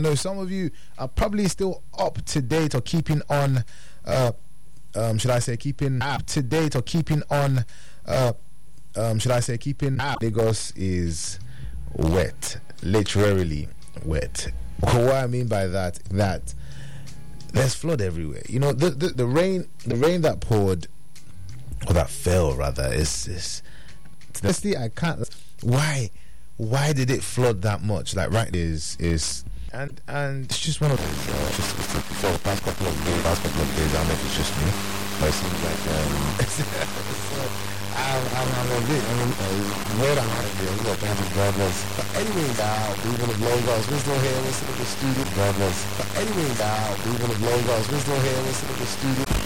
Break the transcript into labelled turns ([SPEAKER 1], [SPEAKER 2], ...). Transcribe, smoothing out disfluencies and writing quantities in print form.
[SPEAKER 1] know some of you are probably still up to date or keeping on. Should I say keeping up to date or keeping on? Should I say keeping up? Lagos is wet, literally wet. What I mean by that there's flood everywhere. You know, the rain that poured, or that fell rather, is honestly, I can't. Why did it flood that much? Like, right, is and it's just one of those. Just for the past couple of days, I don't know if it's just me, but it seems like I'm a bit. Where I'm out of here, look, I'm God bless. But anyways, even if Lagos, we're still here. Listen to the studio. God bless. But anyways, even if Lagos, we're still here. Listen to the studio.